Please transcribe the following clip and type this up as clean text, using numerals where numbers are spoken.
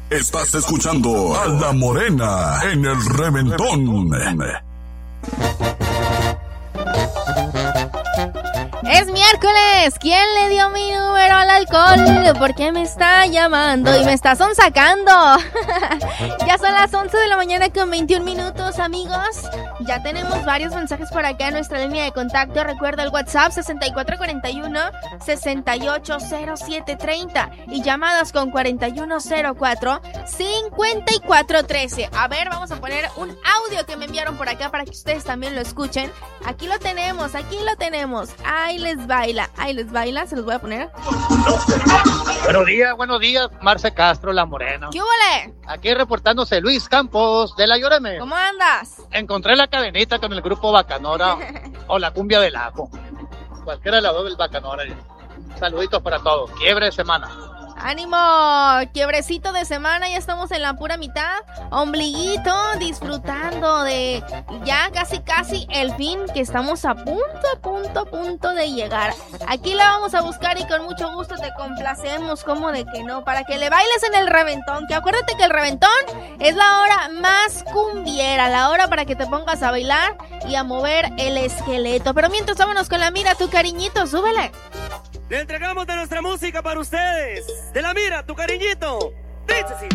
Estás escuchando a La Morena en el Reventón. Es miércoles. ¿Quién le dio mi número al alcohol? ¿Por qué me está llamando y me está sonsacando? Ya son las 11 de la mañana con 21 minutos, amigos. Ya tenemos varios mensajes por acá en nuestra línea de contacto. Recuerda el WhatsApp 6441-680730 y llamadas con 4104-5413. A ver, vamos a poner un audio que me enviaron por acá para que ustedes también lo escuchen. Aquí lo tenemos, Ahí les baila, se los voy a poner. Buenos días, Marce Castro, La Morena. ¿Qué huele? Aquí reportándose Luis Campos, de La Llóreme. ¿Cómo andas? Encontré la cadenita con el grupo Bacanora, o la cumbia del ajo. Cualquiera de las dos del Bacanora. Saluditos para todos, quiebre de semana. ¡Ánimo! Quiebrecito de semana, ya estamos en la pura mitad. Ombliguito, disfrutando de ya casi el fin, que estamos a punto de llegar. Aquí la vamos a buscar y con mucho gusto te complacemos, como de que no, para que le bailes en el reventón. Que acuérdate que el reventón es la hora más cumbiera, la hora para que te pongas a bailar y a mover el esqueleto. Pero mientras, vámonos con la mira, tu cariñito, súbele. Le entregamos de nuestra música para ustedes. De la mira, tu cariñito. Dice así.